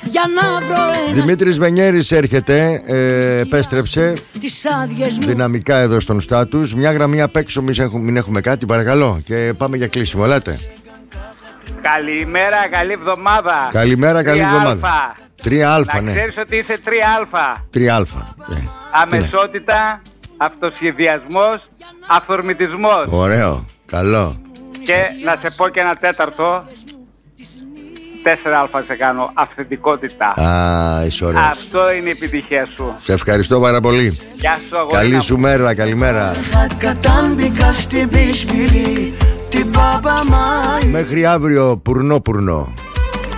για να βρω ένα. Δημήτρης Βενιέρης έρχεται, επέστρεψε δυναμικά εδώ στον στάτους. Μια γραμμή απ' έξω, μην έχουμε κάτι, παρακαλώ. Και πάμε για κλείσιμο, ελάτε. Καλημέρα, καλή εβδομάδα. Καλημέρα, καλή εβδομάδα. 3α, ναι. Να ξέρεις ότι είσαι 3α. 3α. Αμεσότητα, αυτοσχεδιασμός, αυθορμητισμός. Ωραίο, καλό. Και να σε πω και ένα τέταρτο. 4α σε κάνω, αυθεντικότητα. Α, είσαι ωραίος. Αυτό είναι η επιτυχία σου. Σε ευχαριστώ πάρα πολύ. Γεια σου, αγόρι. Καλή σου μέρα, καλημέρα. Μέχρι αύριο, πουρνό.